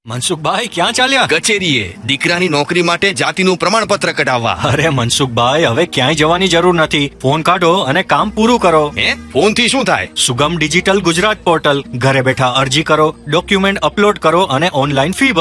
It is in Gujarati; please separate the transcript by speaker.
Speaker 1: મનસુખભાઈ ક્યાં ચાલ્યા?
Speaker 2: કચેરીએ દીકરાની નોકરી માટે જાતિનું પ્રમાણપત્ર કઢાવવા.
Speaker 1: અરે મનસુખભાઈ, હવે ક્યાંય જવાની જરૂર નથી. ફોન કાઢો અને કામ પૂરું કરો.
Speaker 2: ફોન થી શું થાય?
Speaker 1: સુગમ ડિજિટલ ગુજરાત પોર્ટલ. ઘરે બેઠા અરજી કરો, ડોક્યુમેન્ટ અપલોડ કરો અને ઓનલાઈન ફી ભરો.